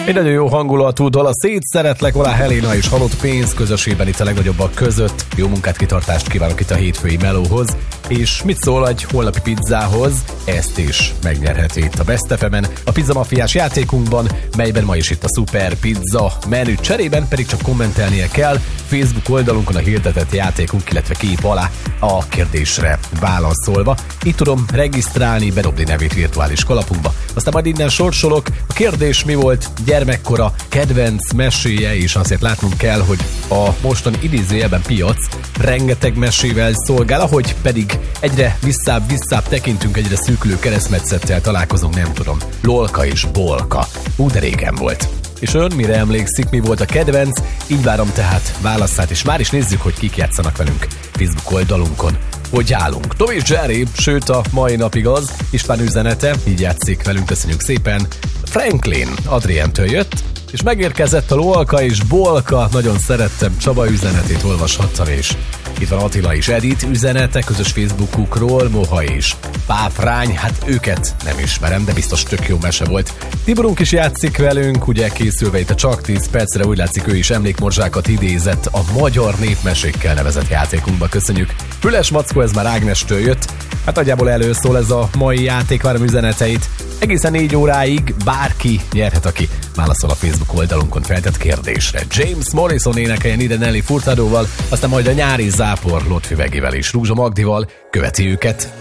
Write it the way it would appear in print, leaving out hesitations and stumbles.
Egy nagyon jó hangulatú dal, a Szét szeretlek, Olá Helena és Halott pénz közösében itt a legnagyobbak között. Jó munkát, kitartást kívánok itt a hétfői melóhoz. És mit szól egy holnapi pizzához? Ezt is megnyerheti itt a Best FM-en, a Pizza Mafiás játékunkban, melyben ma is itt a Super Pizza menü. Cserében pedig csak kommentelnie kell Facebook oldalunkon a hirdetett játékunk, illetve kép alá a kérdésre válaszolva. Itt tudom regisztrálni, bedobni nevét virtuális kalapunkba. Aztán majd innen sorsolok. A kérdés mi volt? Gyermekkora kedvenc meséje, és azért látnunk kell, hogy a mostani idézőjelben piac rengeteg mesével szolgál, ahogy pedig egyre visszább tekintünk, egyre szűkülő keresztmetszettel találkozunk, nem tudom, Lolka és Bolka. De régen volt. És ön mire emlékszik, mi volt a kedvenc? Így várom tehát válaszát, és már is nézzük, hogy kik játszanak velünk Facebook oldalunkon. Hogy állunk? Tom és Jerry, sőt a mai napig az, István üzenete, így játszik velünk, köszönjük szépen. Franklin Adrientől jött, és megérkezett a Lolka és Bolka, nagyon szerettem, Csaba üzenetét olvashattam, és itt van Attila és Edith üzenete közös Facebookukról, Moha és Páfrány, hát őket nem ismerem, de biztos tök jó mese volt. Tiborunk is játszik velünk, ugye készülve itt a Csak 10 percre, úgy látszik ő is emlékmorzsákat idézett a magyar népmesékkel nevezett játékunkba, köszönjük. Füles Mackó, ez már Ágnestől jött, hát nagyjából előszól ez a mai játék, várom üzeneteit. Egészen 4 óráig bárki nyerhet, aki válaszol a Facebook oldalunkon feltett kérdésre. James Morrison énekeljen ide Nelly Furtadóval, aztán majd a Nyári zápor Lotfi Vegével és Rúzsa Magdival követi őket.